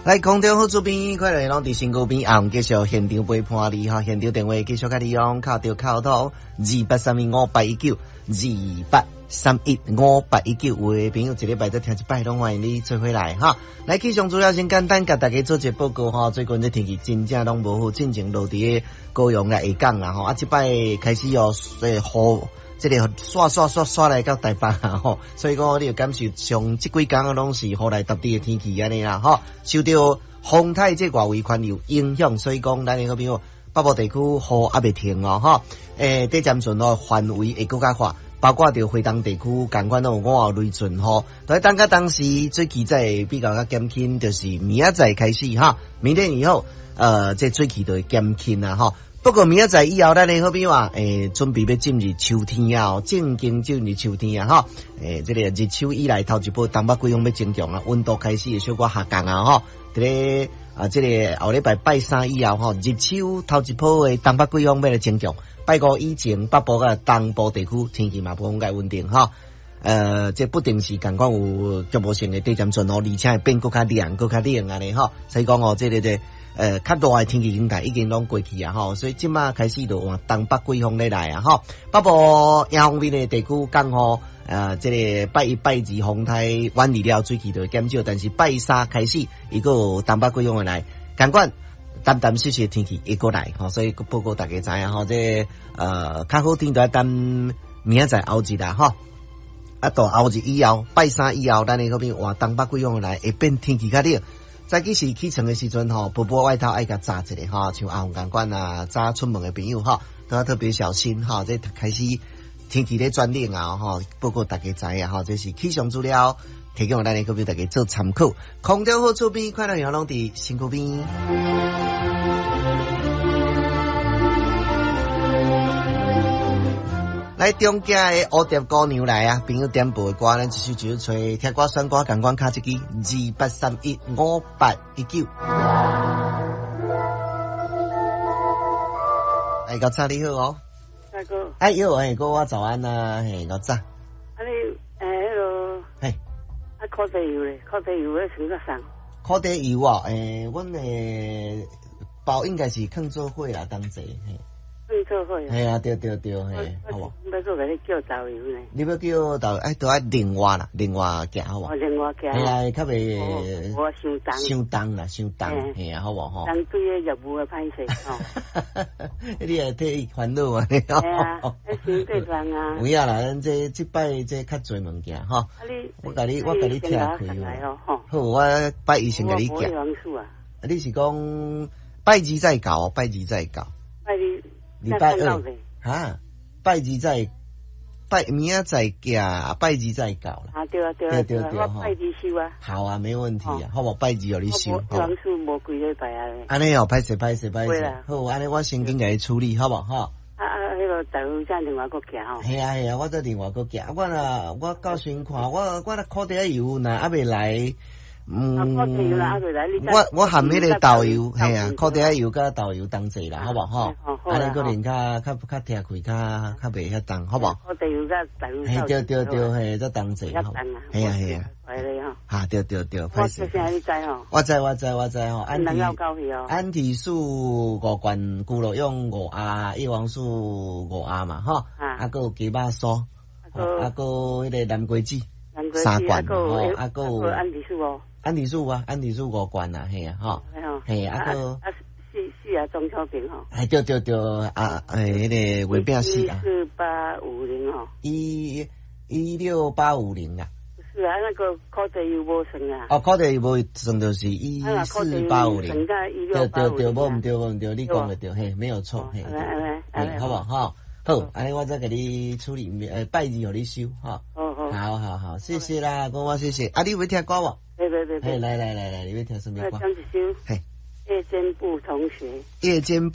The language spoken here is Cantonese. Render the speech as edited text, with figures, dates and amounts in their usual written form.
来，空中好主编，快乐拢伫身躯边，啊，继续现场陪伴你哈，现场电话继续甲你用，靠着靠通28315819，28315819，有的朋友一礼拜再听一摆，拢欢迎你做回来哈。来，气象资料先简单甲大家做一个报告哈，最近这天气真正拢无好，进前落伫高雄啦、下港啦吼，啊，这摆开始哦，雨。这个刷来到台北啊吼，所以讲你要感受上这几天拢是雨来搭地的天气安尼啦吼，受到风态这外围环流影响，所以讲咱个朋友北部地区雨还未停哦吼，地渐阵哦范围会更加大，包括着华东地区共款有午后雷阵雨，在当时水气在比较减轻，就是明仔载开始哈，明天以后这水气就会减轻啦吼。不过明仔载以后，咱的好朋友啊，准备要进入秋天啊，正经进入秋天啊，哈，这个日秋以来头一波东北季风要增强啊，温度开始会小可下降啊，哈，这个后礼拜拜三以后哈，日秋头一波的东北季风要来增强，拜五以前北部甲东部地区天气嘛不讲介稳定哈，这不定时感觉有局部性的地震阵哦，而且会变更加凉安尼哈，所以讲哦，这个较热的天气已经拢过去啊吼，所以即马开始就往东北季风来啊吼，北部沿方面的地区刚好这个拜一拜二风台远离了，水气就会减少，但是拜三开始伊个东北季风会来，尽管淡淡湿湿的天气会过来吼，所以报告大家知影吼，这较好天就要等明仔载后日啦吼，啊到后日以后拜三以后，咱的嗰边往东北季风来会变天气较热。早起时起床的时阵吼，薄薄外套爱甲扎一下吼，像阿红共款啊，早出门的朋友吼，都要特别小心吼。这开始天气咧转冷啊吼，报告大家知影吼，这是气象资料，提供咱的各位大家做参考。空调好厝边，快乐阳拢伫身躯边。来中家的蝴蝶姑娘来啊！朋友点播的歌，咱继续吹听歌选歌，共阮卡一支28315819。哎，高早你好哦。 大哥。 哎哟，哥我早安呐，高早。 你迄个。嘿。烤地油咧，烤地油咧算得上。 烤地油啊，阮的包应该是坑做伙啦，当者嘿。 做伙。系啊，对，嘿，好无？ 要做给你叫导游呢？ 你要叫导游，都要另外行，好无？ 另外行。 系啊，较袂。 我伤重，系啊，好无吼？ 人对个业务嘅歹势吼。 你也替烦恼啊？ 系啊，伤对人啊。 有影啦，咱这摆这较侪物件吼。我甲你听开哦。好，我拜一先甲你讲。你是讲拜二再搞，拜二。礼拜二哈，拜二再拜明仔再行，拜二再搞啦。 啊对，我拜二收啊。 好啊，没问题啊，好无拜二互你收。 我人数无几礼拜啊。 安尼哦，歹势。好，安尼我先紧甲你处理，好无吼？ 迄个导游再另外个行吼。 系啊，我再另外个行。我到先看，我考第一油若还未来。我含迄个导游，系啊，考第一油甲导游同齐啦，好无吼？安尼个人较听开，较袂遐重，好无？ 考第油甲导游。 嘿，对，嘿，再同齐，好。系啊。哈，对， 歹势。你知吼？ 我知吼。安提树5罐，咕噜用5鸭，叶黄素5鸭嘛，吼。啊，个有鸡巴酥，啊个迄个南瓜子3罐，吼，啊个有安提树哦。 安提树5罐啊，嘿啊，吼，嘿啊个四中秋饼吼， 哎对啊，迄个月饼4啊 14850吼 ，16850啊， 不是啊，那个烤地油无算啊， 哦，烤地油无算就是14850，对，无唔对，你讲的对，嘿，没有错，嘿，好不好？好，安尼我再给你处理，拜二互你收，哈，好，谢谢啦，讲我谢谢，啊，你有要听歌无？ 对， 嘿，来，你要听什么歌？ 唱一首，嘿，夜间部同学。